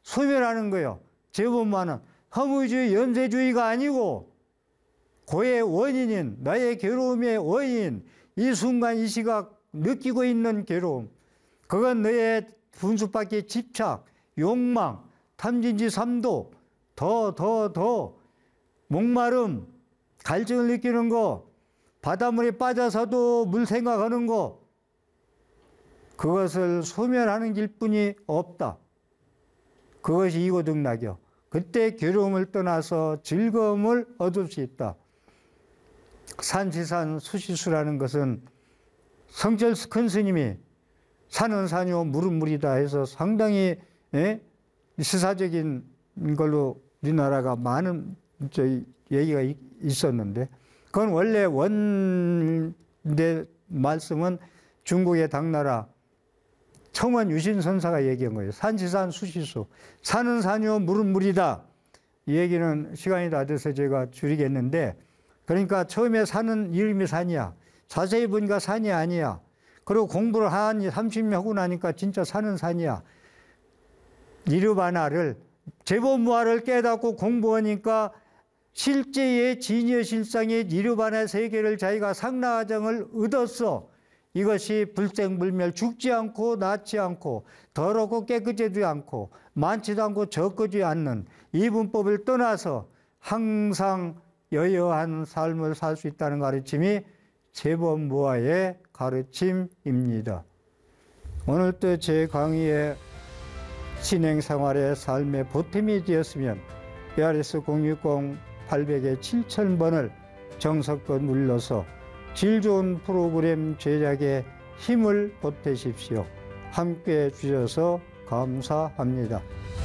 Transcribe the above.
소멸하는 거예요. 제법만은 허무주의, 염세주의가 아니고 고의 원인인, 나의 괴로움의 원인, 이 순간 이 시각 느끼고 있는 괴로움, 그건 너의 분수밖에 집착, 욕망, 탐진지 삼독, 더 목마름, 갈증을 느끼는 거, 바닷물에 빠져서도 물 생각하는 거, 그것을 소멸하는 길뿐이 없다. 그것이 이고등락이요. 그때 괴로움을 떠나서 즐거움을 얻을 수 있다. 산시산 수시수라는 것은 성철 큰 스님이 산은 산이요 물은 물이다 해서 상당히 시사적인 걸로 우리나라가 많은 얘기가 있었는데, 그건 원래 원대 말씀은 중국의 당나라 청원 유신선사가 얘기한 거예요. 산시산 수시수. 산은 산이요 물은 물이다. 이 얘기는 시간이 다 돼서 제가 줄이겠는데, 그러니까 처음에 산은 이름이 산이야. 자세히 보니까 산이 아니야. 그리고 공부를 한 30년 하고 나니까 진짜 산은 산이야. 니르바나를, 제법무아를 깨닫고 공부하니까 실제의 진여실상의 니르바나 세계를 자기가 상라화정을 얻었어. 이것이 불생불멸, 죽지 않고 낫지 않고 더럽고 깨끗하지 않고 많지도 않고 적지 않는 이 분법을 떠나서 항상 여여한 삶을 살 수 있다는 가르침이 제법무아의 가르침입니다. 오늘도 제 강의의 진행생활의 삶의 보탬이 되었으면 ARS 060-800-7000번을 정석껏 눌러서 질 좋은 프로그램 제작에 힘을 보태십시오. 함께해 주셔서 감사합니다.